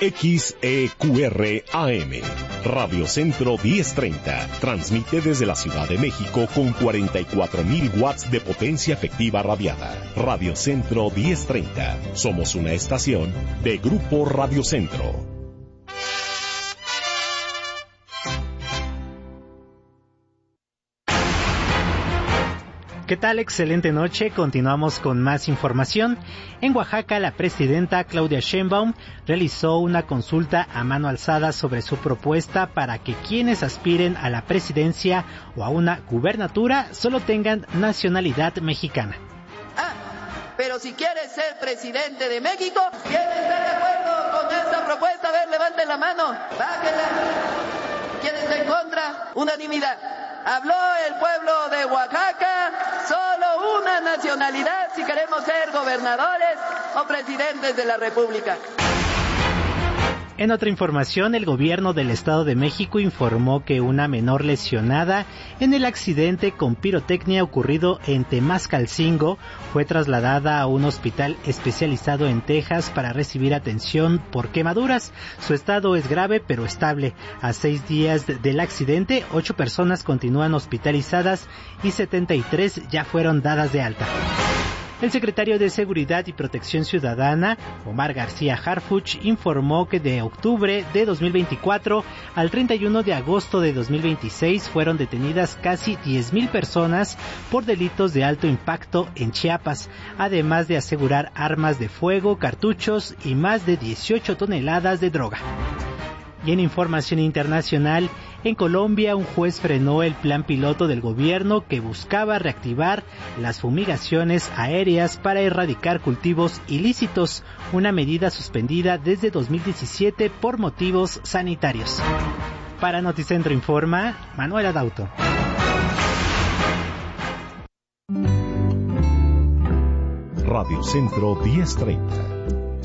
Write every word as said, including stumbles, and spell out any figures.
X E Q R A M, Radio Centro diez treinta, transmite desde la Ciudad de México con cuarenta y cuatro mil watts de potencia efectiva radiada. Radio Centro diez treinta, somos una estación de Grupo Radio Centro. ¿Qué tal? Excelente noche. Continuamos con más información. En Oaxaca, la presidenta Claudia Sheinbaum realizó una consulta a mano alzada sobre su propuesta para que quienes aspiren a la presidencia o a una gubernatura solo tengan nacionalidad mexicana. Ah, pero si quieres ser presidente de México, ¿quién está de acuerdo con esta propuesta? A ver, levanten la mano, bájenla. ¿Quién está en contra? Unanimidad. Habló el pueblo de Oaxaca, solo una nacionalidad si queremos ser gobernadores o presidentes de la República. En otra información, el gobierno del Estado de México informó que una menor lesionada en el accidente con pirotecnia ocurrido en Temascalcingo fue trasladada a un hospital especializado en Texas para recibir atención por quemaduras. Su estado es grave pero estable. A seis días del accidente, ocho personas continúan hospitalizadas y setenta y tres ya fueron dadas de alta. El secretario de Seguridad y Protección Ciudadana, Omar García Harfuch, informó que de octubre de dos mil veinticuatro al treinta y uno de agosto de dos mil veintiséis fueron detenidas casi diez mil personas por delitos de alto impacto en Chiapas, además de asegurar armas de fuego, cartuchos y más de dieciocho toneladas de droga. Y en información internacional, en Colombia un juez frenó el plan piloto del gobierno que buscaba reactivar las fumigaciones aéreas para erradicar cultivos ilícitos, una medida suspendida desde dos mil diecisiete por motivos sanitarios. Para Noticentro Informa, Manuel Adauto. Radio Centro diez treinta,